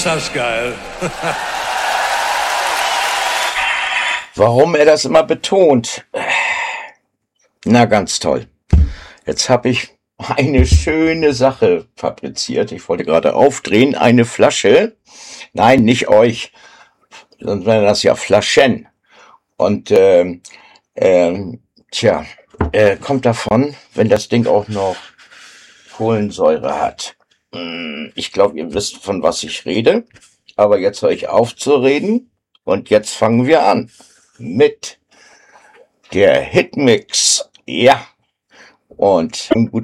Ist das geil. Warum er das immer betont? Na, ganz toll. Jetzt habe ich eine schöne Sache fabriziert. Ich wollte gerade aufdrehen, eine Flasche. Nein, nicht euch. Sonst wären das ja Flaschen. Und kommt davon, wenn das Ding auch noch Kohlensäure hat. Ich glaube, ihr wisst, von was ich rede. Aber jetzt höre ich auf zu reden. Und jetzt fangen wir an mit der Hitmix. Ja. Und gut